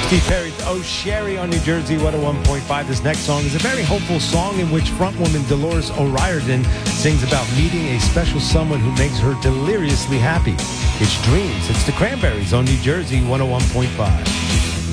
Steve Perry, Oh Sherry on New Jersey 101.5. This next song is a very hopeful song in which frontwoman Dolores O'Riordan sings about meeting a special someone who makes her deliriously happy. It's Dreams. It's the Cranberries on New Jersey 101.5.